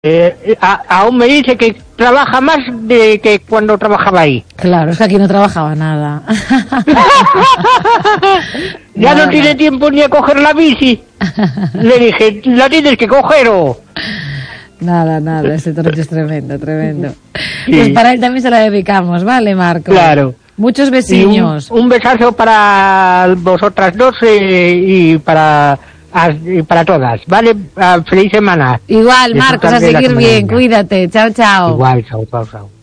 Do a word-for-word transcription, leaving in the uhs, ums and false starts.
Eh, a, aún me dice que trabaja más de que cuando trabajaba ahí. Claro, es que aquí no trabajaba nada. Ya nada. no tiene tiempo ni a coger la bici. Le dije, la tienes que coger o... Nada, nada, ese tornillo es tremendo, tremendo. Sí. Pues para él también se la dedicamos, ¿vale, Marco? Claro. Muchos Y besiños. un, un besazo para vosotras dos eh, y para a- y para todas, ¿vale? Ah, feliz semana. Igual, Marcos, a Disfrutar de la seguir Semana bien, Negra. cuídate. Chao, chao. Igual, chao, chao, chao.